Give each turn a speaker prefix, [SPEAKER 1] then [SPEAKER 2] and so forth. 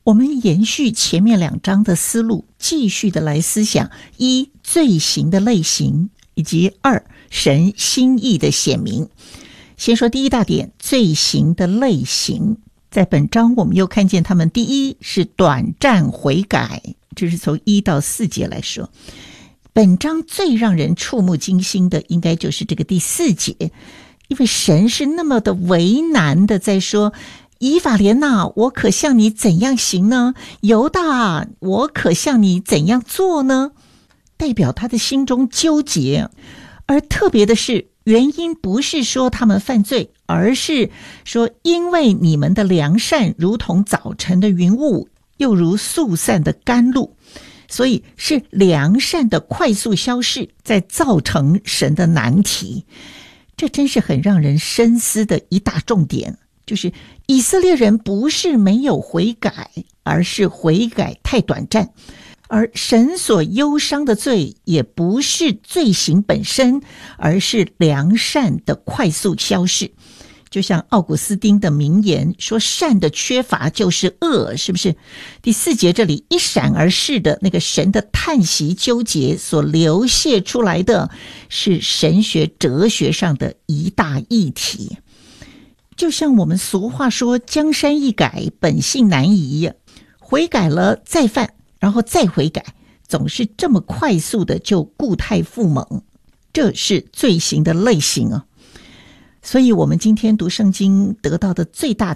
[SPEAKER 1] 我们延续前面2章的思路，继续的来思想一罪行的类型，以及2神心意的显明。先说第一大点，罪行的类型。在本章我们又看见他们第一是短暂悔改，这是从1到4节来说。本章最让人触目惊心的应该就是这个第4节，因为神是那么的为难的在说，以法莲哪，我可向你怎样行呢？犹大，我可向你怎样做呢？代表他的心中纠结。而特别的是，原因不是说他们犯罪，而是说因为你们的良善如同早晨的云雾，又如速散的甘露，所以是良善的快速消逝，在造成神的难题。这真是很让人深思的一大重点，就是以色列人不是没有悔改，而是悔改太短暂。而神所忧伤的罪也不是罪行本身，而是良善的快速消逝。就像奥古斯丁的名言说，善的缺乏就是恶，是不是？第4节这里一闪而逝的那个神的叹息纠结所流泻出来的，是神学哲学上的一大议题。就像我们俗话说，江山易改，本性难移，悔改了再犯，然后再悔改，总是这么快速的就固态复萌，这是罪行的类型啊。所以我们今天读圣经得到的最大